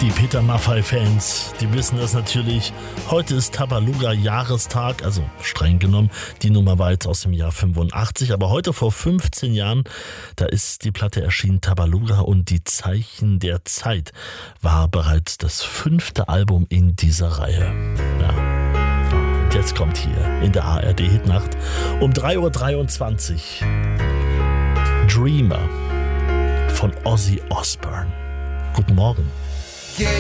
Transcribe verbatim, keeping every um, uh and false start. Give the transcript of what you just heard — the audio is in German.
Die Peter Maffay-Fans, die wissen das natürlich. Heute ist Tabaluga-Jahrestag, also streng genommen. Die Nummer war jetzt aus dem Jahr fünfundachtzig, aber heute vor fünfzehn Jahren, da ist die Platte erschienen, Tabaluga und die Zeichen der Zeit, war bereits das fünfte Album in dieser Reihe. Ja. Und jetzt kommt hier in der A R D-Hitnacht um drei Uhr dreiundzwanzig Dreamer von Ozzy Osbourne. Guten Morgen.